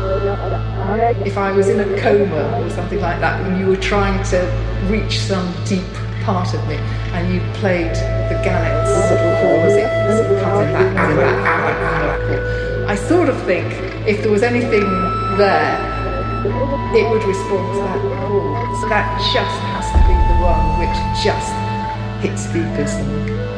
If I was in a coma or something like that, and you were trying to reach some deep part of me, and you played the gannets sort of call as it comes in that chord, I sort of think if there was anything there, it would respond to that chord. So that just has to be the one which just hits deepest.